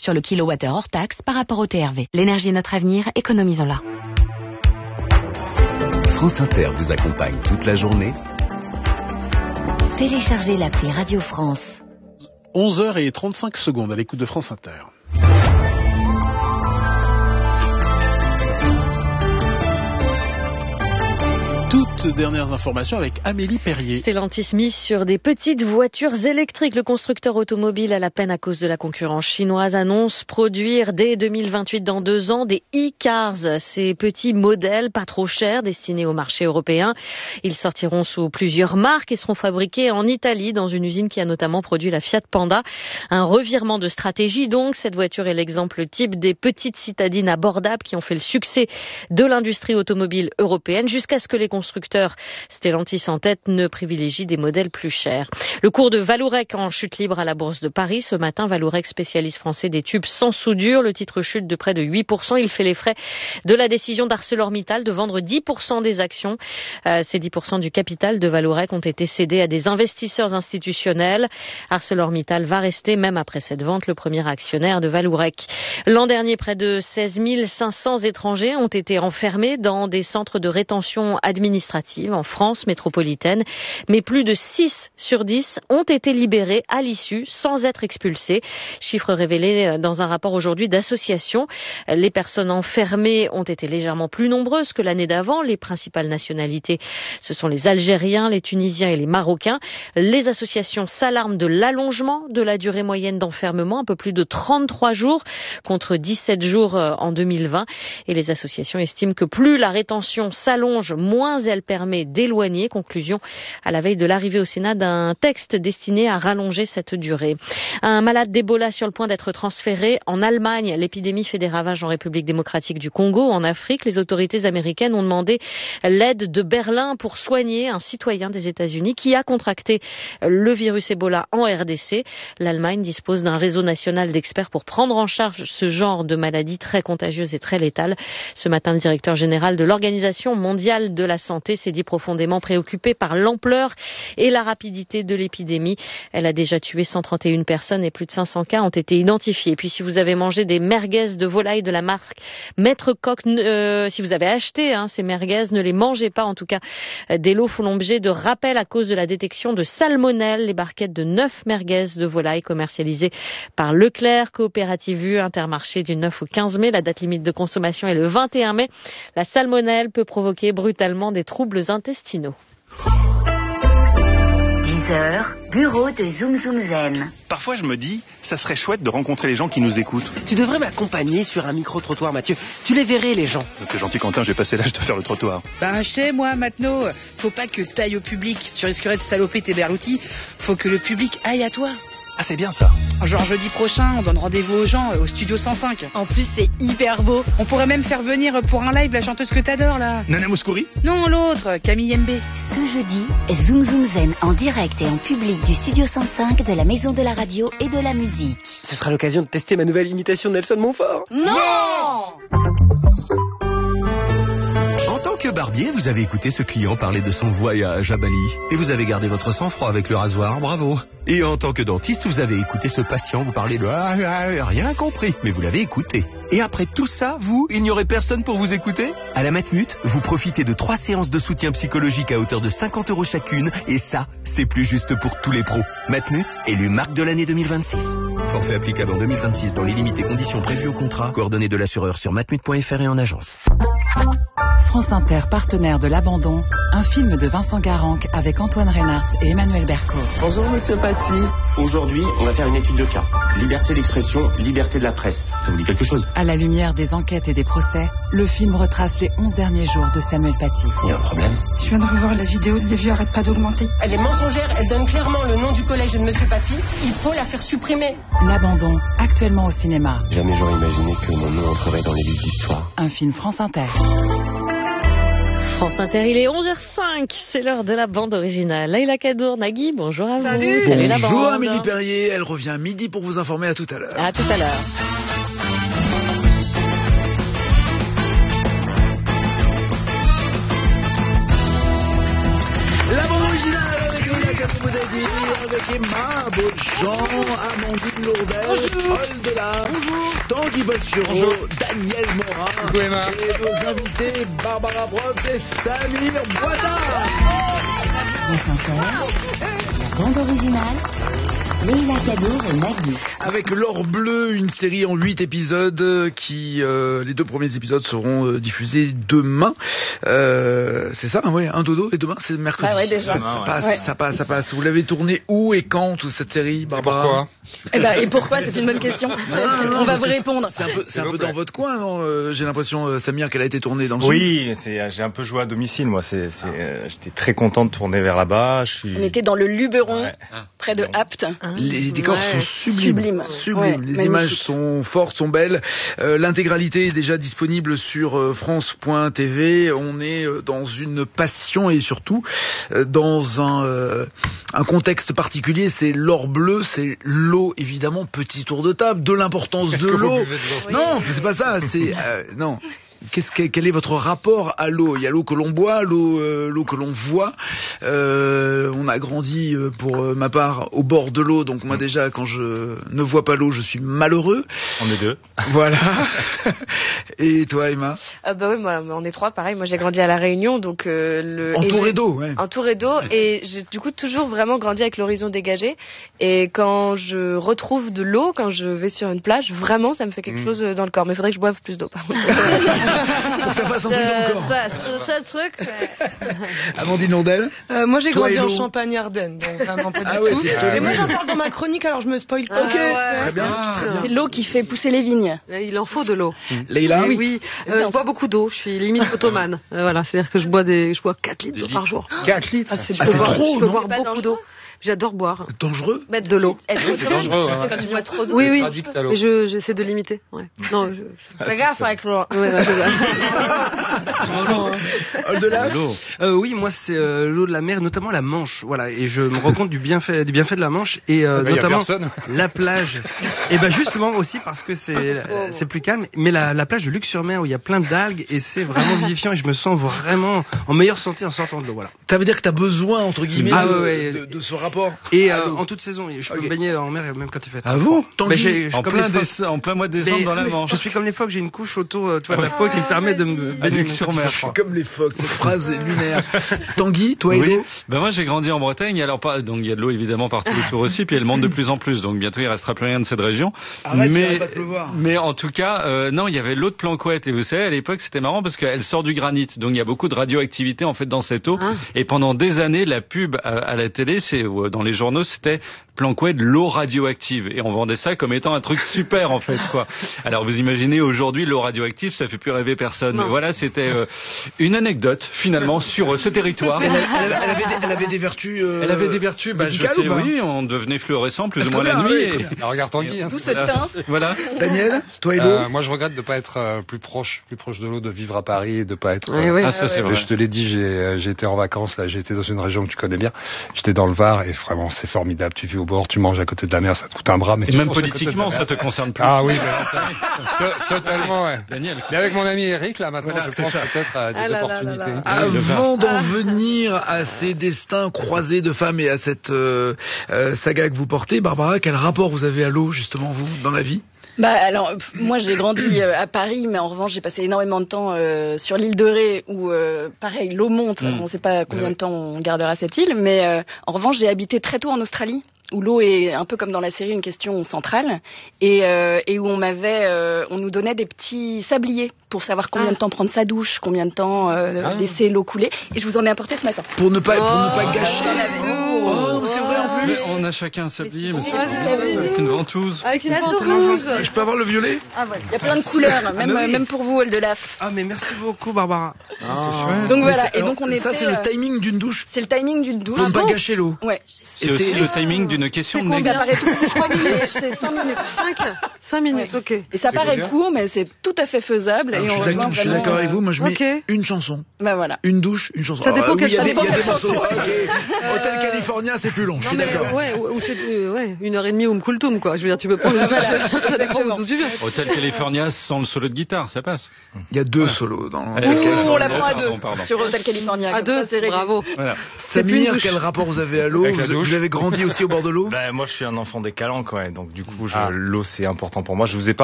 sur le kilowattheure hors taxe par rapport au TRV. L'énergie est notre avenir, économisons-la. France Inter vous accompagne toute la journée. Téléchargez l'appli Radio France. 11h35 à l'écoute de France Inter. Toutes dernières informations avec Amélie Perrier. Stellantis mise sur des petites voitures électriques. Le constructeur automobile, à la peine à cause de la concurrence chinoise, annonce produire dès 2028, dans 2 ans, des e-cars. Ces petits modèles pas trop chers destinés au marché européen. Ils sortiront sous plusieurs marques et seront fabriqués en Italie dans une usine qui a notamment produit la Fiat Panda. Un revirement de stratégie donc. Cette voiture est l'exemple type des petites citadines abordables qui ont fait le succès de l'industrie automobile européenne jusqu'à ce que les constructeurs, Stellantis en tête, ne privilégie des modèles plus chers. Le cours de Vallourec en chute libre à la Bourse de Paris. Ce matin, Vallourec, spécialiste français des tubes sans soudure. Le titre chute de près de 8%. Il fait les frais de la décision d'ArcelorMittal de vendre 10% des actions. Ces 10% du capital de Vallourec ont été cédés à des investisseurs institutionnels. ArcelorMittal va rester, même après cette vente, le premier actionnaire de Vallourec. L'an dernier, près de 16 500 étrangers ont été enfermés dans des centres de rétention administrative en France métropolitaine, mais plus de 6 sur 10 ont été libérés à l'issue sans être expulsés. Chiffre révélé dans un rapport aujourd'hui d'association. Les personnes enfermées ont été légèrement plus nombreuses que l'année d'avant. Les principales nationalités, ce sont les Algériens, les Tunisiens et les Marocains. Les associations s'alarment de l'allongement de la durée moyenne d'enfermement, un peu plus de 33 jours contre 17 jours en 2020. Et les associations estiment que plus la rétention s'allonge, moins elle permet d'éloigner. Conclusion à la veille de l'arrivée au Sénat d'un texte destiné à rallonger cette durée. Un malade d'Ebola sur le point d'être transféré en Allemagne. L'épidémie fait des ravages en République démocratique du Congo, en Afrique. Les autorités américaines ont demandé l'aide de Berlin pour soigner un citoyen des États-Unis qui a contracté le virus Ebola en RDC. L'Allemagne dispose d'un réseau national d'experts pour prendre en charge ce genre de maladie très contagieuse et très létale. Ce matin, le directeur général de l'Organisation mondiale de la santé s'est dit profondément préoccupé par l'ampleur et la rapidité de l'épidémie. Elle a déjà tué 131 personnes et plus de 500 cas ont été identifiés. Et puis si vous avez mangé des merguez de volaille de la marque Maître Coq, si vous avez acheté ces merguez, ne les mangez pas. En tout cas, des lots font l'objet de rappels à cause de la détection de salmonelle. Les barquettes de 9 merguez de volaille commercialisées par Leclerc, Coopérative U, Intermarché du 9 au 15 mai. La date limite de consommation est le 21 mai. La salmonelle peut provoquer brutalement des troubles intestinaux. 10h, bureau de Zoom Zoom Zen. Parfois je me dis, ça serait chouette de rencontrer les gens qui nous écoutent. Tu devrais m'accompagner sur un micro-trottoir, Mathieu. Tu les verrais, les gens. T'es gentil, Quentin, j'ai passé l'âge de faire le trottoir. Ben, chez moi, maintenant, faut pas que t'ailles au public. Tu risquerais de saloper tes berloutis. Faut que le public aille à toi. Ah, c'est bien ça. Genre jeudi prochain, on donne rendez-vous aux gens au studio 105. En plus, c'est hyper beau. On pourrait même faire venir pour un live la chanteuse que t'adores, là. Nana Mouskouri ? Non, l'autre, Camille Mbé. Ce jeudi, Zoom Zoom Zen en direct et en public du studio 105 de la Maison de la Radio et de la Musique. Ce sera l'occasion de tester ma nouvelle imitation de Nelson Montfort. Non! En tant que barbier, vous avez écouté ce client parler de son voyage à Bali. Et vous avez gardé votre sang-froid avec le rasoir, bravo. Et en tant que dentiste, vous avez écouté ce patient vous parler de rien compris. Mais vous l'avez écouté. Et après tout ça, vous, il n'y aurait personne pour vous écouter ? À la Matmut, vous profitez de 3 séances de soutien psychologique à hauteur de 50 € chacune. Et ça, c'est plus juste pour tous les pros. Matmut, élu marque de l'année 2026. Forfait applicable en 2026 dans les limites et conditions prévues au contrat. Coordonnées de l'assureur sur matmut.fr et en agence. France Inter, partenaire de l'Abandon, un film de Vincent Garanc avec Antoine Reinhardt et Emmanuel Berco. Bonjour Monsieur Paty. Aujourd'hui, on va faire une étude de cas. Liberté d'expression, liberté de la presse. Ça vous dit quelque chose ? À la lumière des enquêtes et des procès, le film retrace les 11 derniers jours de Samuel Paty. Il y a un problème ? Je viens de revoir la vidéo, les vues arrêtent pas d'augmenter. Elle est mensongère, elle donne clairement le nom du collège de Monsieur Paty. Il faut la faire supprimer. L'Abandon, actuellement au cinéma. Jamais j'aurais imaginé que mon nom entrerait dans les livres d'histoire. Un film France Inter. France Inter, il est 11h05, c'est l'heure de la bande originale. Laïla Kadour, Nagui, bonjour à vous. Salut la bande. Bonjour Amélie Perrier, elle revient à midi pour vous informer. À tout à l'heure. À tout à l'heure. La bande originale avec Laïla Kadour, avec Emma Beauchamp, Amandine Lourdel, Paul Delars. Bonjour. Tanguy Boschero, Daniel Morin et nos invités Barbara Brox et Samir Boisard. La bande originale, Leila Kadour et Maggie. Avec L'Or Bleu, une série en 8 épisodes qui, les 2 premiers épisodes seront diffusés demain. C'est ça, ouais, un dodo et demain c'est mercredi. Ah ouais, déjà. Ça passe. Vous l'avez tourné où et quand toute cette série, Barbara? Et pourquoi? C'est une bonne question. On va vous répondre. C'est un peu dans votre coin, non? J'ai l'impression, Samir, qu'elle a été tournée dans le Oui, j'ai un peu joué à domicile, moi. J'étais très content de tourner vers là-bas. On était dans le Luberon, près de Apt. Les décors sont sublimes. Ouais, les images sont fortes, sont belles. L'intégralité est déjà disponible sur France.tv. On est dans une passion et surtout dans un contexte particulier. C'est l'or bleu, c'est l'eau évidemment. Petit tour de table de l'importance de l'eau. Non, c'est pas ça. C'est non. Quel est votre rapport à l'eau? Il y a l'eau que l'on boit, l'eau que l'on voit. On a grandi, pour ma part, au bord de l'eau. Donc moi déjà, quand je ne vois pas l'eau, je suis malheureux. On est 2. Voilà. Et toi, Emma? Oui, moi, on est 3, pareil. Moi, j'ai grandi à La Réunion, donc entouré d'eau, ouais. Entouré d'eau, et j'ai du coup toujours vraiment grandi avec l'horizon dégagé. Et quand je retrouve de l'eau, quand je vais sur une plage, vraiment, ça me fait quelque chose dans le corps. Mais il faudrait que je boive plus d'eau, par contre. Pour que ça fasse un truc dans le corps. C'est le truc. Amandine Lourdel? Moi, j'ai grandi en Champagne-Ardenne, donc vraiment pas du tout. Et moi, j'en parle dans ma chronique, alors je me spoil pas. Très bien. C'est l'eau qui fait pousser les vignes. Il en faut de l'eau. Leïla? Oui. Je bois beaucoup d'eau. Je suis limite photomane. Voilà, c'est-à-dire que je bois 4 litres d'eau par jour. 4 litres? Je peux boire beaucoup d'eau. J'adore boire. Dangereux? De l'eau. C'est dangereux. C'est quand tu bois trop d'eau. Oui. Mais j'essaie de limiter. Ouais. Non, fais gaffe avec l'eau. Oui, moi c'est l'eau de la mer, notamment la Manche. Voilà, et je me rends compte du bienfait de la Manche et notamment la plage. Et ben justement aussi parce que c'est plus calme. Mais la plage de Luc-sur-Mer où il y a plein d'algues et c'est vraiment vivifiant et je me sens vraiment en meilleure santé en sortant de l'eau. Voilà. Ça veut dire que t'as besoin entre guillemets de ce rapport. Et en toute saison, je peux me baigner en mer même quand il fait très froid. En plein mois de décembre dans la Manche. Je suis comme les phoques, j'ai une couche autour de la peau qui me permet de me baigner sur mer. Je suis comme les phoques, cette phrase est lunaire. Tanguy, toi et l'eau? Moi j'ai grandi en Bretagne, alors donc il y a de l'eau évidemment partout autour aussi, puis elle monte de plus en plus, donc bientôt il restera plus rien de cette région. Arrête, il va pas pleuvoir. Mais en tout cas, non, il y avait l'eau de Planquette, et vous savez à l'époque c'était marrant parce qu'elle sort du granit, donc il y a beaucoup de radioactivité en fait dans cette eau. Et pendant des années la pub à la télé, dans les journaux, c'était Planquette, l'eau radioactive, et on vendait ça comme étant un truc super en fait quoi. Alors vous imaginez aujourd'hui l'eau radioactive, ça fait plus rêver personne. Mais voilà, c'était une anecdote finalement sur ce territoire. Elle avait des vertus. Elle avait des vertus. Je sais, oui, on devenait fluorescent plus ou moins la nuit. Alors regarde Tanguy. D'où ce teint. Voilà. Daniel, toi et l'eau? Moi je regrette de pas être plus proche de l'eau, de vivre à Paris et de pas être. Ça c'est vrai. Je te l'ai dit, j'ai été en vacances là, j'ai été dans une région que tu connais bien. J'étais dans le Var et vraiment c'est formidable. Tu vis au bord, tu manges à côté de la mer, ça te coûte un bras. Mais et même politiquement, ça te concerne plus. Ah oui, totalement, ouais. Daniel. Mais avec mon ami Eric, là maintenant, je pense peut-être à des opportunités. Avant d'en venir à ces destins croisés de femmes et à cette saga que vous portez, Barbara, quel rapport vous avez à l'eau justement vous dans la vie? Alors, moi j'ai grandi à Paris, mais en revanche j'ai passé énormément de temps sur l'île de Ré où pareil l'eau monte. On ne sait pas combien de temps on gardera cette île, mais en revanche j'ai habité très tôt en Australie, où l'eau est un peu comme dans la série une question centrale, et où on nous donnait des petits sabliers pour savoir combien de temps prendre sa douche, combien de temps laisser l'eau couler, et je vous en ai apporté ce matin. Pour ne pas gâcher. C'est vrai en plus. On a chacun un sablier, avec une ventouse. Avec une ventouse. Je peux avoir le violet? Il y a plein de couleurs, même pour vous, Oldelaf. Mais merci beaucoup, Barbara. C'est chouette. Donc voilà, et donc on était. Ça c'est le timing d'une douche. C'est le timing d'une douche. Pour ne pas gâcher l'eau. Ouais. C'est aussi le timing d'une question de négligence. C'est 3 minutes, c'est 5 minutes. 5 minutes, ok. Et ça paraît court, mais c'est tout à fait faisable. Je suis d'accord avec vous, moi je mets une chanson. Voilà. Une douche, une chanson. Ça dépend quelle chanson. Il y a des morceaux. Hotel California, c'est plus long, je suis d'accord. Ou c'est 1h30 ou Mkultum, quoi. Je veux dire, tu peux prendre ça dépend d'où tu viens. Hotel California sans le solo de guitare, ça passe. Il y a 2 solos dans on la prend à 2 sur Hotel California. À 2, bravo. Samir, quel rapport vous avez à l'eau? Vous avez grandi aussi au bord de l'eau? Moi je suis un enfant des calanques, donc du coup l'eau c'est important pour moi. Je vous ai pas